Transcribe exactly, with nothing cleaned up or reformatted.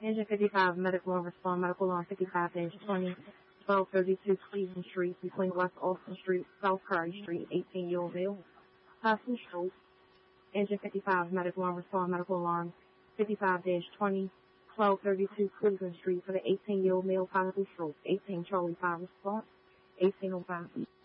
Engine fifty-five, medical and respond, medical on fifty-five twenty, twelve thirty-two Cleveland Street, between West Austin Street, South Curry Street, eighteen-year-old male, passing stroke. Engine fifty-five, medical and respond, medical alarm, fifty-five twenty, twelve thirty-two Cleveland Street for the eighteen-year-old male, passing stroke, eighteen Charlie five response, eighteen oh five.